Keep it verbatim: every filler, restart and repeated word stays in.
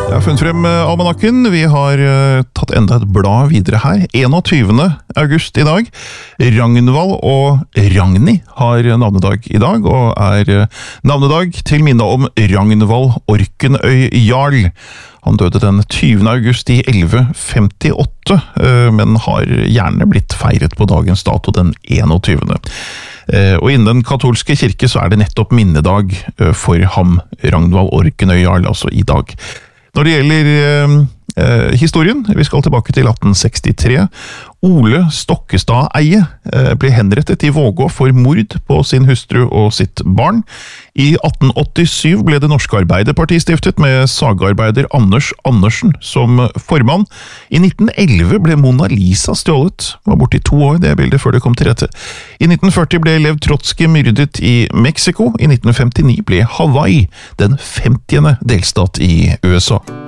Jeg har funnet frem almanakken. Vi har uh, tatt enda et blad videre her. enogtyvende august i dag. Ragnvald og Ragnhild har navnedag i dag, og er uh, navnedag til minne om Ragnvald Orkenøy Jarl. Han døde den tyvende august i elleve femtiåtte, uh, men har gjerne blitt feiret på dagens dato den enogtyvende. Uh, og innen den katolske kirke så er det nettopp minnedag uh, for ham, Ragnvald Orkenøy Jarl, altså i dag. Når det gjelder eh, eh, historien, vi skal tilbake til atten sekstitre. Ole Stokkestad-eie eh, ble henrettet i Vågå for mord på sin hustru og sitt barn. I atten åttisyv ble det norske Arbeiderpartiet stiftet med sagarbeider Anders Andersen som formann. I nitten elleve ble Mona Lisa stjålet, var borte i to år det bildet før det kom til rette. I nitten førti ble Lev Trotsky myrdet i Mexico. I nitten femtini ble Hawaii den femtiende delstat i U S A.